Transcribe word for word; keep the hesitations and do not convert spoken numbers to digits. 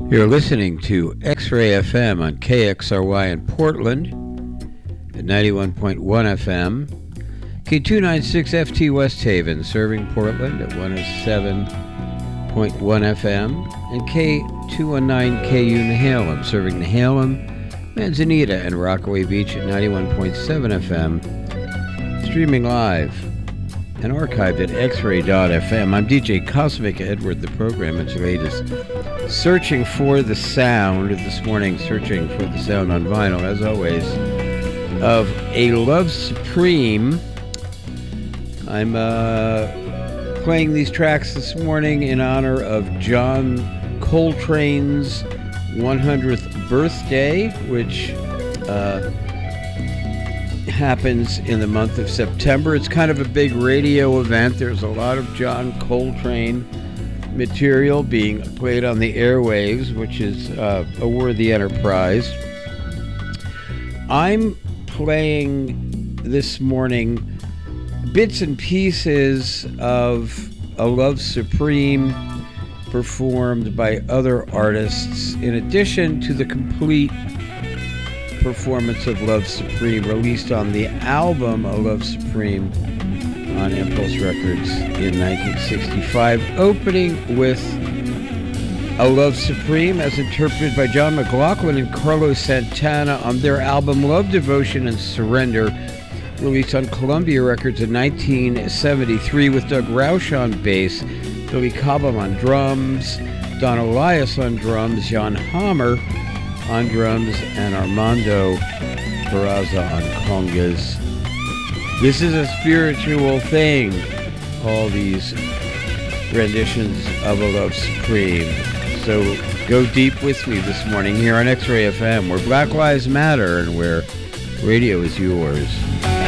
You're listening to X-Ray F M on K X R Y in Portland at ninety-one point one F M, K two ninety-six F T West Haven serving Portland at one oh seven point one F M, and K two nineteen K U Nehalem serving Nehalem, Manzanita, and Rockaway Beach at ninety-one point seven F M, streaming live and archived at x ray dot f m. I'm D J Cosmic Edward. The program is latest Searching for the Sound. This morning, searching for the sound on vinyl, as always, of A Love Supreme. I'm uh, playing these tracks this morning in honor of John Coltrane's one hundredth birthday, which uh, happens in the month of September. It's kind of a big radio event. There's a lot of John Coltrane material being played on the airwaves, which is uh, a worthy enterprise. I'm playing this morning bits and pieces of A Love Supreme performed by other artists, in addition to the complete performance of Love Supreme released on the album A Love Supreme on Impulse Records in nineteen sixty-five, opening with A Love Supreme as interpreted by John McLaughlin and Carlos Santana on their album Love, Devotion, and Surrender, released on Columbia Records in nineteen seventy-three, with Doug Rausch on bass, Billy Cobham on drums, Don Elias on drums, Jan Hammer on drums, and Armando Peraza on congas. This is a spiritual thing, all these renditions of A Love Supreme. So go deep with me this morning here on X-Ray F M, where Black Lives Matter and where radio is yours.